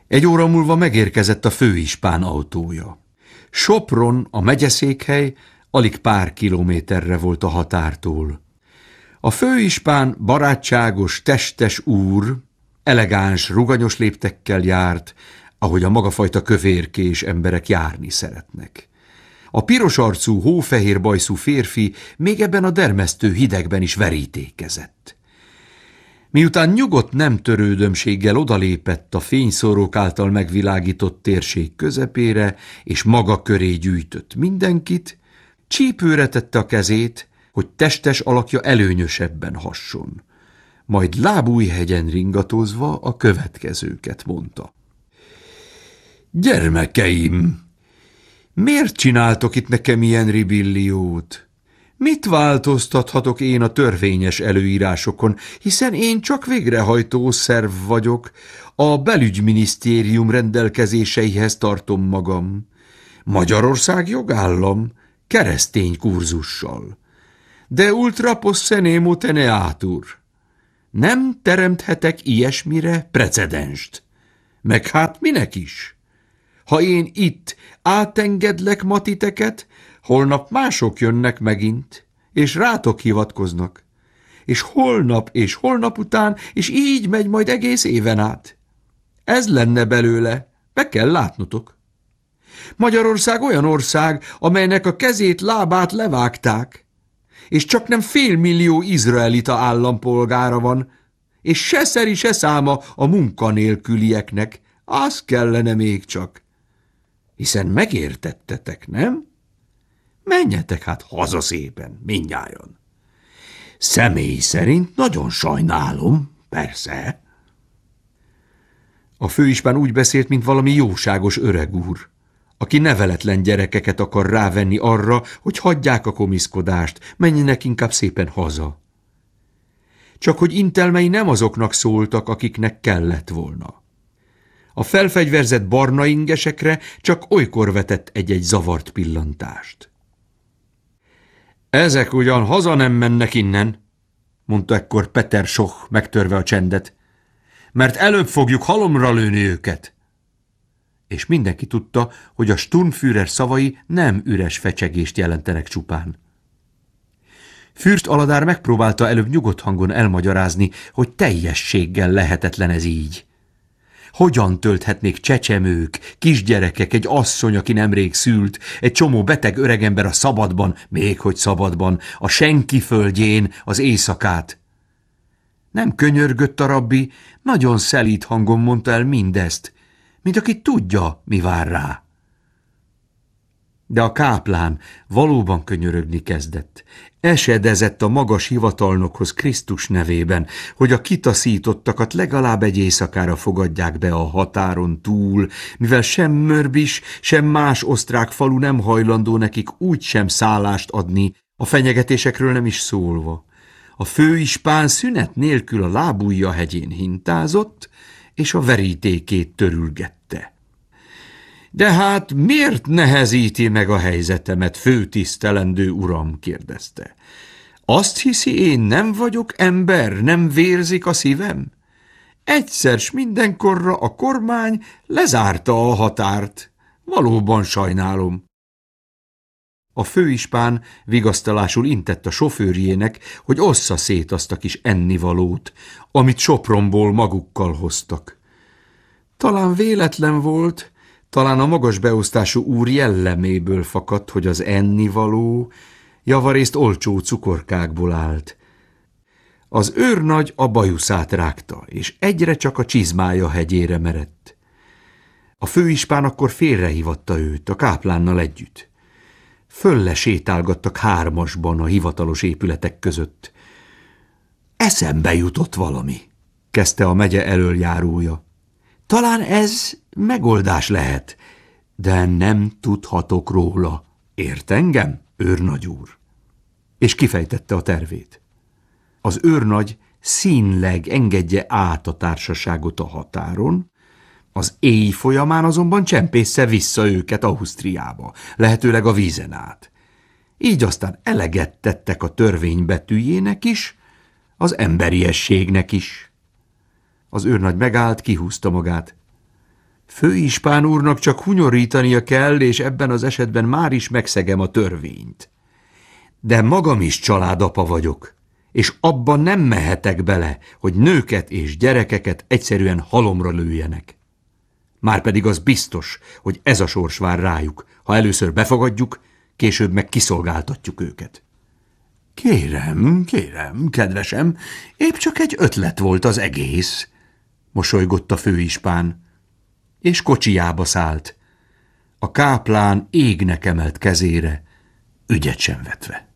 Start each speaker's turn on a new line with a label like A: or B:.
A: Egy óra múlva megérkezett a főispán autója. Sopron, a megyeszékhely, alig pár kilométerre volt a határtól. A főispán barátságos, testes úr, elegáns, ruganyos léptekkel járt, ahogy a magafajta kövérkés emberek járni szeretnek. A piros arcú, hófehér bajszú férfi még ebben a dermesztő hidegben is verítékezett. Miután nyugodt nem törődömséggel odalépett a fényszórók által megvilágított térség közepére, és maga köré gyűjtött mindenkit, csípőre tette a kezét, hogy testes alakja előnyösebben hasson. Majd Lábújhegyen ringatózva a következőket mondta. Gyermekeim, miért csináltok itt nekem ilyen ribilliót? Mit változtathatok én a törvényes előírásokon, hiszen én csak végrehajtó szerv vagyok, a belügyminisztérium rendelkezéseihez tartom magam. Magyarország jogállam, keresztény kurzussal. De ultra posszenemo teneatur. Nem teremthetek ilyesmire precedenst. Meg hát minek is? Ha én itt átengedlek matiteket, holnap mások jönnek megint, és rátok hivatkoznak. És holnap után, és így megy majd egész éven át. Ez lenne belőle, be kell látnotok. Magyarország olyan ország, amelynek a kezét, lábát levágták, és csak nem 500 000 izraelita állampolgára van, és se szeri, se száma a munkanélkülieknek, az kellene még csak. Hiszen megértettetek, nem? Menjetek hát haza szépen, mindnyájan. Személy szerint nagyon sajnálom, persze. A főispán úgy beszélt, mint valami jóságos öreg úr, aki neveletlen gyerekeket akar rávenni arra, hogy hagyják a komiszkodást, menjenek inkább szépen haza. Csak hogy intelmei nem azoknak szóltak, akiknek kellett volna. A felfegyverzett barna ingesekre csak olykor vetett egy-egy zavart pillantást. Ezek ugyan haza nem mennek innen, mondta ekkor Peter Schoch, megtörve a csendet, mert előbb fogjuk halomra lőni őket. És mindenki tudta, hogy a Sturmführer szavai nem üres fecsegést jelentenek csupán. Fürst Aladár megpróbálta előbb nyugodt hangon elmagyarázni, hogy teljességgel lehetetlen ez így. Hogyan tölthetnék csecsemők, kisgyerekek, egy asszony, aki nemrég szült, egy csomó beteg öregember a szabadban, méghogy szabadban, a senki földjén az éjszakát? Nem könyörgött a rabbi, nagyon szelíd hangon mondta el mindezt, mint aki tudja, mi vár rá. De a káplán valóban könyörögni kezdett. Esedezett a magas hivatalnokhoz Krisztus nevében, hogy a kitaszítottakat legalább egy éjszakára fogadják be a határon túl, mivel sem Mörbis, sem más osztrák falu nem hajlandó nekik úgysem szállást adni, a fenyegetésekről nem is szólva. A főispán szünet nélkül a Lábújhegyén hintázott, és a verítékét törülgette. De hát miért nehezíti meg a helyzetemet, főtisztelendő uram? Kérdezte. Azt hiszi, én nem vagyok ember, nem vérzik a szívem? Egyszer s mindenkorra a kormány lezárta a határt. Valóban sajnálom. A főispán vigasztalásul intett a sofőrjének, hogy ossza szét azt a kis ennivalót, amit Sopronból magukkal hoztak. Talán véletlen volt, talán a magas beosztású úr jelleméből fakadt, hogy az ennivaló javarészt olcsó cukorkákból állt. Az őrnagy a bajuszát rágta, és egyre csak a csizmája hegyére merett. A főispán akkor félrehívatta őt, a káplánnal együtt. Fölle sétálgattak hármasban a hivatalos épületek között. Eszembe jutott valami, kezdte a megye elöljárója. Talán ez megoldás lehet, de nem tudhatok róla. Ért engem, őrnagy úr? És kifejtette a tervét. Az őrnagy színleg engedje át a társaságot a határon, az éj folyamán azonban csempészze vissza őket Ausztriába, lehetőleg a vízen át. Így aztán eleget tettek a törvény betűjének is, az emberiességnek is. Az őrnagy megállt, kihúzta magát. Főispán úrnak csak hunyorítania kell, és ebben az esetben már is megszegem a törvényt. De magam is családapa vagyok, és abban nem mehetek bele, hogy nőket és gyerekeket egyszerűen halomra lőjenek. Márpedig az biztos, hogy ez a sors vár rájuk, ha először befogadjuk, később meg kiszolgáltatjuk őket. Kérem, kedvesem, épp csak egy ötlet volt az egész, mosolygott a főispán, és kocsijába szállt, a káplán égnek emelt kezére, ügyet sem vetve.